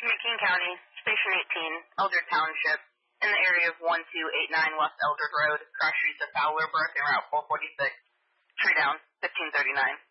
McKean County, Station 18, Eldred Township, in the area of 1289 West Eldred Road, cross streets of Fowler Brook and Route 446. Tree down, 1539.